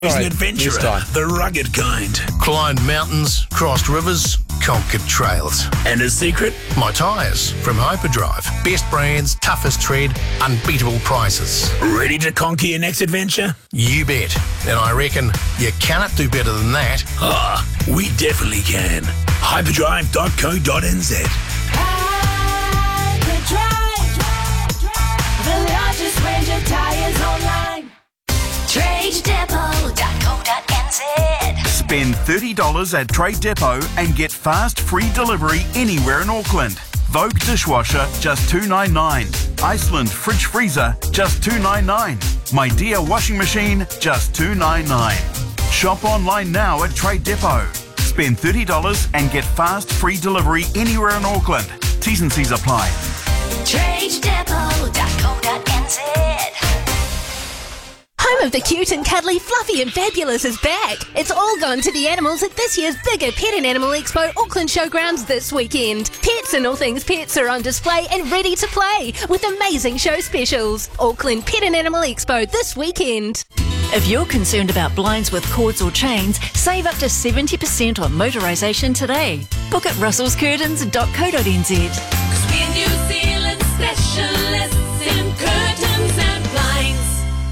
He's an adventurer, the rugged kind. Climbed mountains, crossed rivers, conquered trails. And his secret? My tyres from Hyperdrive. Best brands, toughest tread, unbeatable prices. Ready to conquer your next adventure? You bet. And I reckon you cannot do better than that. We definitely can. Hyperdrive.co.nz. Hyperdrive, the largest range of tyres online. TradeDepot.co.nz. Spend $30 at Trade Depot and get fast free delivery anywhere in Auckland. Vogue dishwasher, just $2.99. Iceland fridge freezer, just $2.99. My Dear washing machine, just $2.99. Shop online now at Trade Depot. Spend $30 and get fast free delivery anywhere in Auckland. T's and C's apply. TradeDepot.co.nz. Home of the cute and cuddly, fluffy and fabulous is back. It's all gone to the animals at this year's bigger Pet and Animal Expo Auckland Showgrounds this weekend. Pets and all things pets are on display and ready to play with amazing show specials. Auckland Pet and Animal Expo this weekend. If you're concerned about blinds with cords or chains, save up to 70% on motorisation today. Book at russellscurtains.co.nz. 'Cause we're New Zealand specialists in curtains and blinds.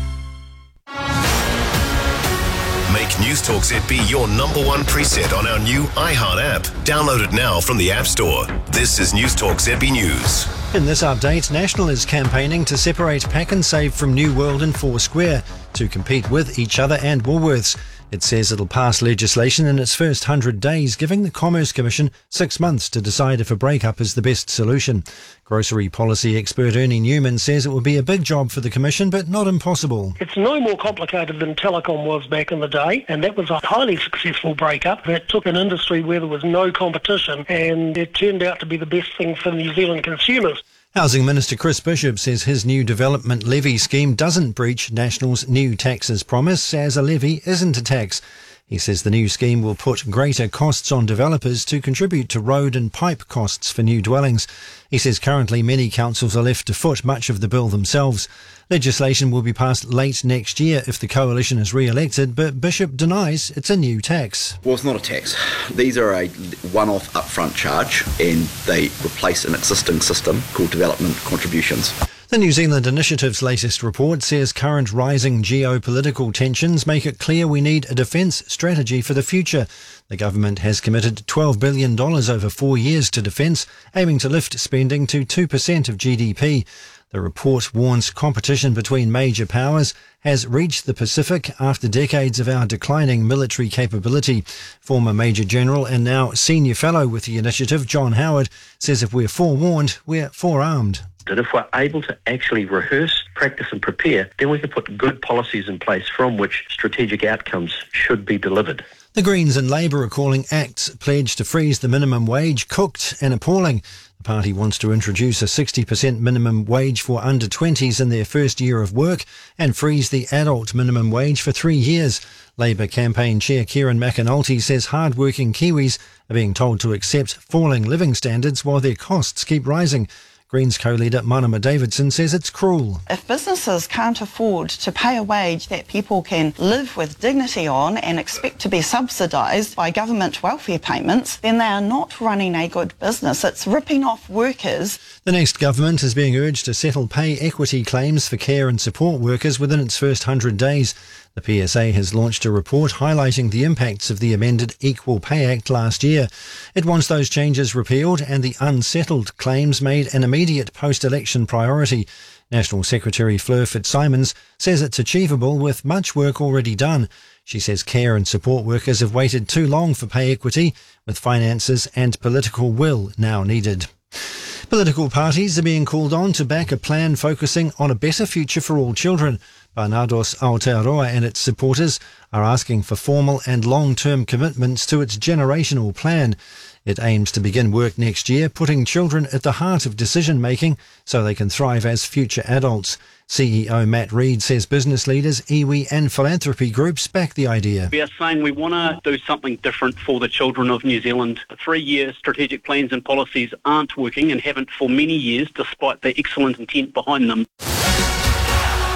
Make News Talk ZB your number one preset on our new iHeart app. Download it now from the App Store. This is News Talk ZB News. In this update, National is campaigning to separate Pak'nSave from New World and Foursquare to compete with each other and Woolworths. It says it'll pass legislation in its first 100 days, giving the Commerce Commission 6 months to decide if a breakup is the best solution. Grocery policy expert Ernie Newman says it will be a big job for the Commission, but not impossible. It's no more complicated than telecom was back in the day, and that was a highly successful breakup that took an industry where there was no competition, and it turned out to be the best thing for New Zealand consumers. Housing Minister Chris Bishop says his new development levy scheme doesn't breach National's new taxes promise, as a levy isn't a tax. He says the new scheme will put greater costs on developers to contribute to road and pipe costs for new dwellings. He says currently many councils are left to foot much of the bill themselves. Legislation will be passed late next year if the coalition is re-elected, but Bishop denies it's a new tax. Well, it's not a tax. These are a one-off upfront charge, and they replace an existing system called development contributions. The New Zealand Initiative's latest report says current rising geopolitical tensions make it clear we need a defence strategy for the future. The government has committed $12 billion over 4 years to defence, aiming to lift spending to 2% of GDP. The report warns competition between major powers has reached the Pacific after decades of our declining military capability. Former Major General and now Senior Fellow with the initiative, John Howard, says if we're forewarned, we're forearmed. That if we're able to actually rehearse, practice and prepare, then we can put good policies in place from which strategic outcomes should be delivered. The Greens and Labour are calling ACT's pledge to freeze the minimum wage cooked and appalling. The party wants to introduce a 60% minimum wage for under-20s in their first year of work and freeze the adult minimum wage for 3 years. Labour campaign chair Kieran McAnulty says hard-working Kiwis are being told to accept falling living standards while their costs keep rising. Greens co-leader Manama Davidson says it's cruel. If businesses can't afford to pay a wage that people can live with dignity on and expect to be subsidised by government welfare payments, then they are not running a good business. It's ripping off workers. The next government is being urged to settle pay equity claims for care and support workers within its first 100 days. The PSA has launched a report highlighting the impacts of the amended Equal Pay Act last year. It wants those changes repealed and the unsettled claims made an immediate post-election priority. National Secretary Fleur Fitzsimons says it's achievable with much work already done. She says care and support workers have waited too long for pay equity, with finances and political will now needed. Political parties are being called on to back a plan focusing on a better future for all children. Barnados Aotearoa and its supporters are asking for formal and long-term commitments to its generational plan. It aims to begin work next year, putting children at the heart of decision-making so they can thrive as future adults. CEO Matt Reid says business leaders, iwi and philanthropy groups back the idea. We are saying we want to do something different for the children of New Zealand. 3-year strategic plans and policies aren't working and haven't for many years, despite the excellent intent behind them.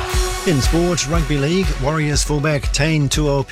In sport, rugby league, Warriors fullback Tane Tuopi